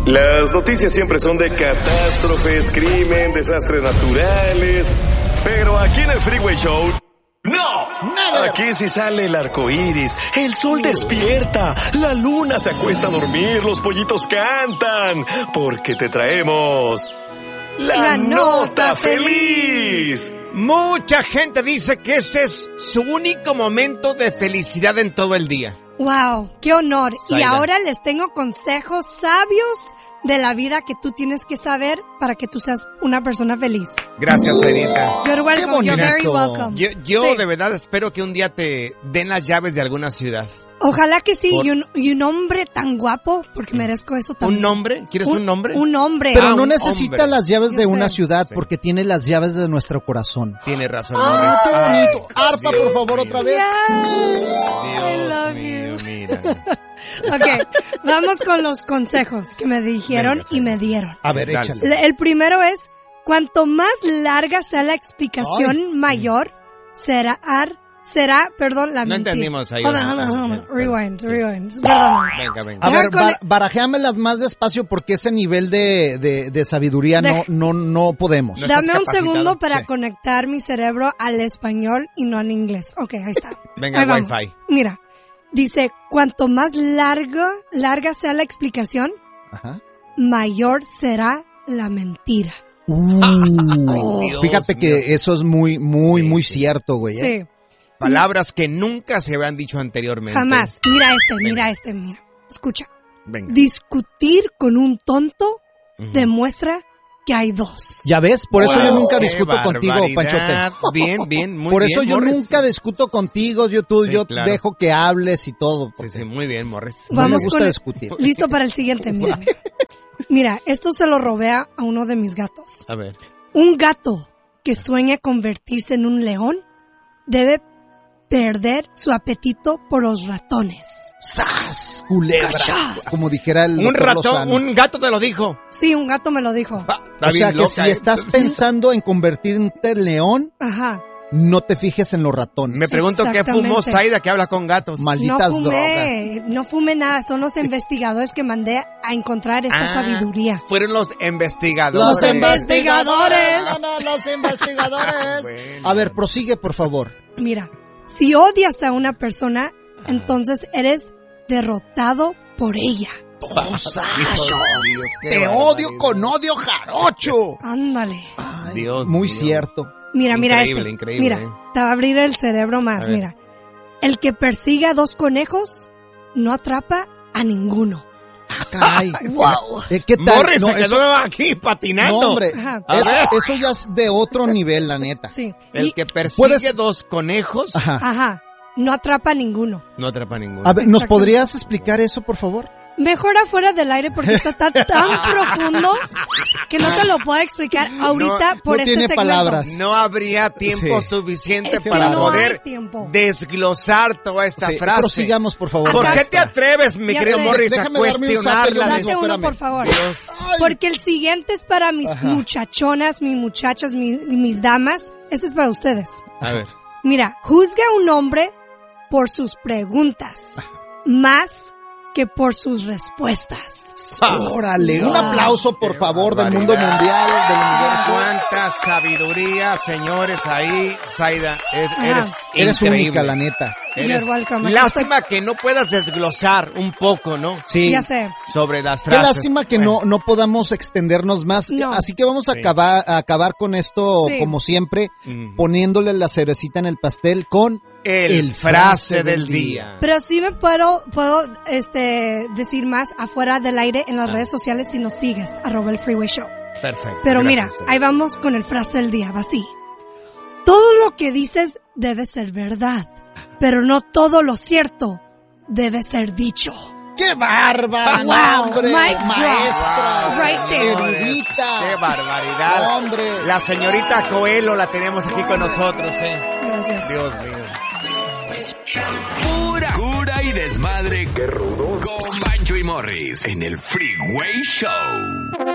Las noticias siempre son de catástrofes, crimen, desastres naturales. Pero aquí en el Freeway Show... ¡no! ¡Nada! Aquí sí sale el arco iris, el sol despierta, la luna se acuesta a dormir, los pollitos cantan, porque te traemos la nota feliz. Mucha gente dice que ese es su único momento de felicidad en todo el día. ¡Wow! ¡Qué honor! Zaida. Y ahora les tengo consejos sabios de la vida que tú tienes que saber para que tú seas una persona feliz. Gracias, Sarita. You're welcome. You're very welcome. Yo Sí. de verdad espero que un día te den las llaves de alguna ciudad. Ojalá que sí. Y un hombre tan guapo, porque merezco eso también. ¿Un nombre? ¿Quieres un nombre? Un hombre. Pero no un necesita hombre. las llaves Yo de una sé. ciudad Sí. porque tiene las llaves de nuestro corazón. Tiene razón, ¡Ah, qué Morris. bonito! Arpa, por favor, otra vez. I love mío, you. mira. Ok, vamos con los consejos que me dijeron Venga, y me dieron. A ver, Dale. échale. El primero es, cuanto más larga sea la explicación mayor, será, la No mentira. entendimos ahí. Hold on. Sí. Rewind. Sí. Perdón. Venga. A ver, con el- barajéamelas más despacio porque ese nivel de sabiduría no podemos. No. Dame estás un capacitado. segundo para Sí. conectar mi cerebro al español y no al inglés. Ok, ahí está. Venga, Ahí vamos. Wi-Fi. Mira, dice, cuanto más larga sea la explicación, Ajá. mayor será la mentira. Dios Fíjate mío. que eso es muy Sí. cierto, güey. Sí, Palabras que nunca se habían dicho anteriormente. jamás. Mira. Escucha. Venga. Discutir con un tonto Ujú. demuestra que hay dos. ¿Ya ves? Por eso yo nunca Qué discuto contigo, barbaridad. Panchote. Bien, muy Por bien, eso yo Morris. nunca discuto contigo, yo Sí, claro. dejo que hables y todo. Sí, muy bien, Morris. No Vamos me gusta con discutir. Listo para el siguiente, mira. Mira, esto se lo robé a uno de mis gatos. A ver. Un gato que sueña convertirse en un león debe perder su apetito por los ratones. ¡Sas! Culebra. ¡Cachas! Como dijera el Un doctor ratón, Lozano. un gato te lo dijo. Sí, un gato me lo dijo. Está O sea bien que loca, si ¿eh? estás pensando en convertirte en león, Ajá. no te fijes en los ratones. Me pregunto qué fumó Exactamente. Zaida que habla con gatos. Malditas No fumé nada. Son los investigadores que mandé a encontrar esta sabiduría. Fueron los investigadores. Los investigadores. Los investigadores. Bueno. A ver, prosigue, por favor. Mira, si odias a una persona, entonces eres derrotado por ella. Te odio con odio jarocho. Ándale. Dios Muy mío. cierto. Mira, Increíble, Mira, te va a abrir el cerebro A más, ver. mira. El que persigue a dos conejos no atrapa a ninguno. Caray. ¡Wow! ¿Qué tal? Morris No, se quedó eso, aquí patinando. no, hombre. Ajá. A ver. Eso ya es de otro nivel, la neta. Sí. El Y- que persigue ¿Puedes- dos conejos Ajá. no atrapa a ninguno. no atrapa a ninguno. A ver, ¿nos Exactamente. podrías explicar eso, por favor? Mejor afuera del aire porque está tan profundo que no te lo puedo explicar ahorita no por este tiene segmento. palabras. No habría tiempo Sí. suficiente Es que para no poder hay tiempo. desglosar toda esta Sí, frase. prosigamos, por favor. ¿Por Acá qué te está. atreves, mi Ya querido sé. Morris, a Déjame darme un zape yo cuestionarla? mismo. Date uno, espérame. por favor. Dios. Porque el siguiente es para mis Ajá. muchachonas, mis muchachas, mis damas. Este es para ustedes. A ver. Mira, juzga a un hombre por sus preguntas, más que por sus respuestas. Órale, un Wow. aplauso, por Qué favor, del barbaridad. mundo mundial, del universo. Cuánta sabiduría, señores, ahí, Zaida. Eres Eres increíble. única, la neta. Eres- You're welcome. Lástima que no puedas desglosar un poco, ¿no? Sí. Ya sé. Sobre las Qué frases. lástima que no podamos extendernos más. No. Así que vamos a Sí. acabar con esto, Sí. como siempre, Mm. poniéndole la cerecita en el pastel con El frase del día. Pero sí me puedo decir más afuera del aire en las redes sociales si nos sigues, @el Freeway Show. Perfecto. Pero gracias, mira, Zaida. ahí vamos con el frase del día, va así. Todo lo que dices debe ser verdad, pero no todo lo cierto debe ser dicho. ¡Qué bárbara! Wow, hombre! mic drop. Maestra, Right there. erudita. ¡Qué barbaridad! Hombre. La señorita Coelho la tenemos aquí con nosotros, Gracias. Dios mío. Pura cura y desmadre. ¡Qué rudos! Con Bancho y Morris en el Freeway Show.